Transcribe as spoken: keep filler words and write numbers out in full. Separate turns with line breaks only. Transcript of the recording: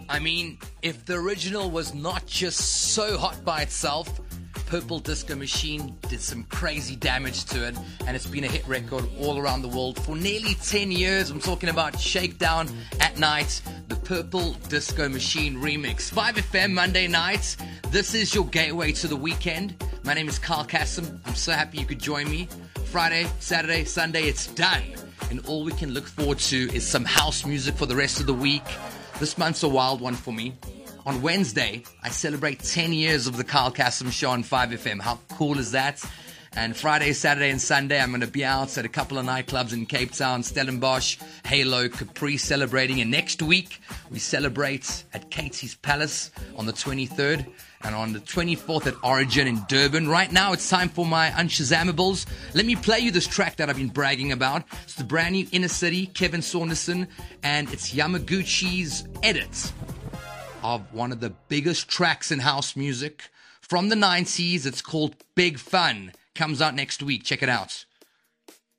I mean, if the original was not just so hot by itself, Purple Disco Machine did some crazy damage to it, and it's been a hit record all around the world for nearly ten years. I'm talking about Shakedown at Night, the Purple Disco Machine remix. five F M Monday nights. This is your gateway to the weekend. My name is Carl Kassem. I'm so happy you could join me. Friday, Saturday, Sunday, it's done. And all we can look forward to is some house music for the rest of the week. This month's a wild one for me. On Wednesday, I celebrate ten years of the Carl Kassem Show on five F M. How cool is that? And Friday, Saturday, and Sunday, I'm going to be out at a couple of nightclubs in Cape Town, Stellenbosch, Halo, Capri, celebrating. And next week, we celebrate at Katie's Palace on the twenty-third. And on the twenty-fourth at Origin in Durban. Right now, it's time for my Unshazamables. Let me play you this track that I've been bragging about. It's the brand new Inner City, Kevin Saunderson, and it's Yamaguchi's edit of one of the biggest tracks in house music from the nineties. It's called Big Fun. Comes out next week. Check it out.